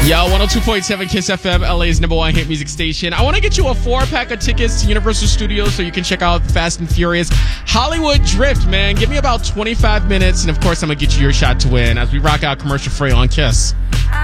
Yo, 102.7 Kiss FM, LA's number one hit music station. I want to get you a 4-pack of tickets to Universal Studios so you can check out Fast and Furious Hollywood Drift, man. Give me about 25 minutes, and of course, I'm going to get you your shot to win as we rock out commercial free on Kiss.